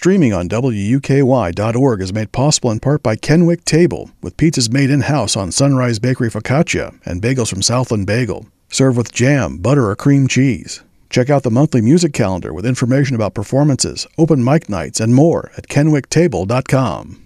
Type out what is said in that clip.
streaming on WUKY.org is made possible in part by Kenwick Table, with pizzas made in-house on Sunrise Bakery Focaccia and bagels from Southland Bagel. Serve with jam, butter, or cream cheese. Check out the monthly music calendar with information about performances, open mic nights, and more at kenwicktable.com.